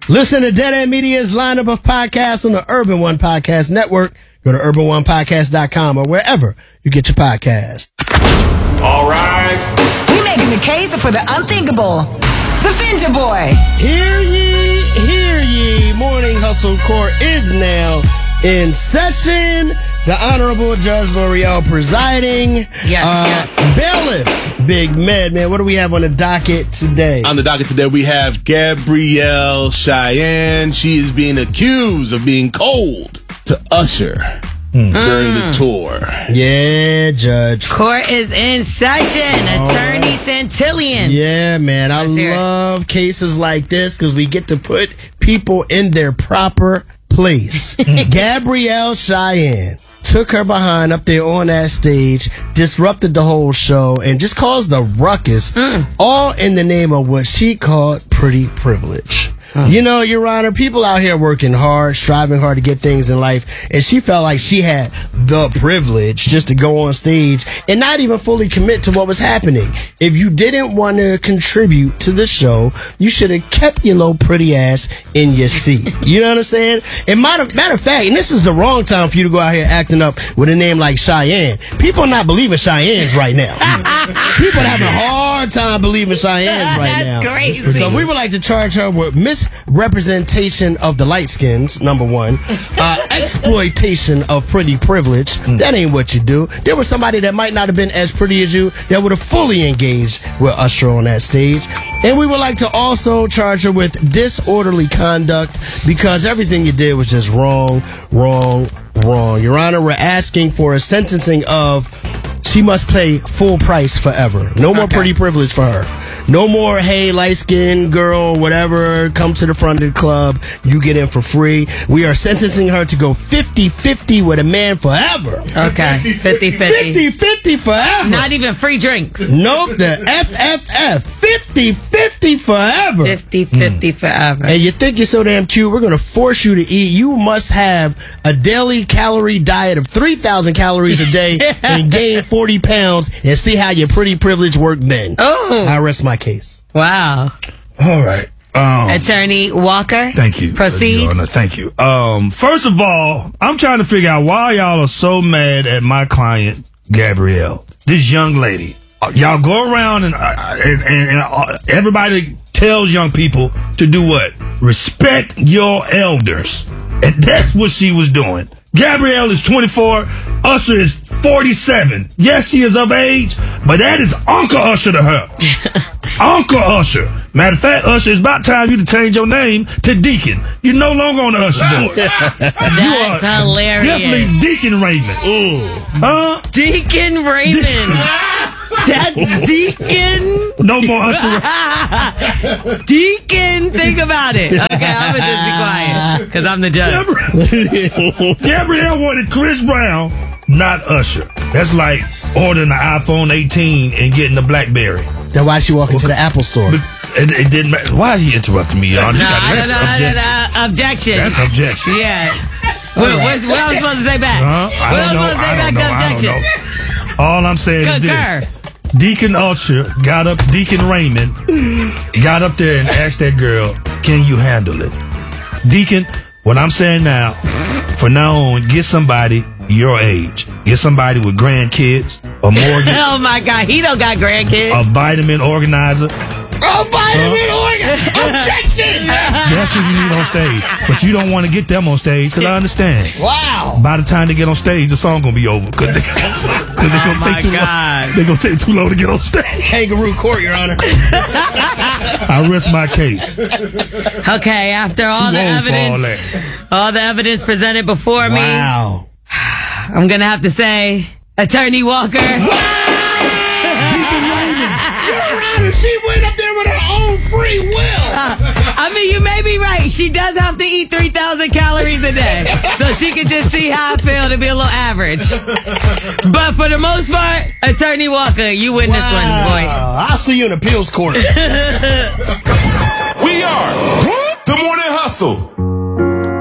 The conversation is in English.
Listen to Dead End Media's lineup of podcasts on the Urban One Podcast Network. Go to urbanonepodcast.com or wherever you get your podcasts. All right. We making the case for the unthinkable. The Finja Boy. Hear ye, hear ye. Morning Hustle Court is now in session. The Honorable Judge L'Oreal presiding. Yes. Bailiff, Big Med, man. What do we have on the docket today? On the docket today, we have Gabrielle Cheyenne. She is being accused of being cold to Usher during the tour. Yeah, Judge. Court is in session. Attorney Santillion. Yeah, man. I love cases like this because we get to put people in their proper place. Gabrielle Cheyenne took her behind up there on that stage, disrupted the whole show, and just caused a ruckus, all in the name of what she called pretty privilege. You know, Your Honor, people out here working hard, striving hard to get things in life, and she felt like she had the privilege just to go on stage and not even fully commit to what was happening. If you didn't want to contribute to the show, you should have kept your little pretty ass in your seat. You know what I'm saying? And matter of fact, and this is the wrong time for you to go out here acting up with a name like Cheyenne. People are not believing Cheyenne's right now. People are having a hard time believing Cheyenne's right now. That's crazy. So we would like to charge her with misrepresentation of the light skins, number one. Exploitation of pretty privilege. That ain't what you do. There was somebody that might not have been as pretty as you that would have fully engaged with Usher on that stage. And we would like to also charge her with disorderly conduct because everything you did was just wrong. Your Honor, we're asking for a sentencing of she must pay full price forever. No more pretty privilege for her. No more, hey, light-skinned girl, whatever, come to the front of the club, you get in for free. We are sentencing her to go 50-50 with a man forever. Okay, 50-50. 50-50 forever. Not even free drinks. Nope, the FFF. 50-50 forever. 50-50 forever. And you think you're so damn cute, we're going to force you to eat. You must have a daily calorie diet of 3,000 calories a day and gain 40 pounds and see how your pretty privilege worked then. Oh. I rest my case. Wow. All right. Attorney Walker. Thank you. Proceed. Your Honor, thank you. First of all, I'm trying to figure out why y'all are so mad at my client, Gabrielle. This young lady. Y'all go around and everybody tells young people to do what? Respect your elders. And that's what she was doing. Gabrielle is 24. Usher is 47. Yes, she is of age, but that is Uncle Usher to her. Uncle Usher. Matter of fact, Usher, it's about time you to change your name to Deacon. You're no longer on the Usher board. That's hilarious. Definitely Deacon Raymond. Huh? Deacon Raymond. That's Deacon. No more Usher. Deacon, think about it. Okay, I'm going to just be quiet because I'm the judge. Gabrielle wanted Chris Brown, not Usher. That's like ordering an iPhone 18 and getting a BlackBerry. Then why she walk into the Apple store? But it didn't matter. Why is he interrupting me, Your Honor? Objection. That's objection. Yeah. What was I supposed to say back? I don't know. All I'm saying is this. Deacon Usher Deacon Raymond got up there and asked that girl, can you handle it? Deacon, what I'm saying now, from now on, get somebody your age. Get somebody with grandkids, a mortgage. Oh my God, he don't got grandkids. A vitamin organizer. A vitamin organizer! Objection! That's what you need on stage. But you don't want to get them on stage, because I understand. Wow. By the time they get on stage, the song going to be over. Because they're going to take too long. They're going to take too long to get on stage. Kangaroo Court, Your Honor. I rest my case. Okay, after all the evidence presented before me, I'm going to have to say, Attorney Walker. She went up there with her own free will. I mean, you may be right. She does have to eat 3,000 calories a day. So she can just see how I feel to be a little average. But for the most part, Attorney Walker, you win this one, boy. I'll see you in appeals court. We are The Morning Hustle.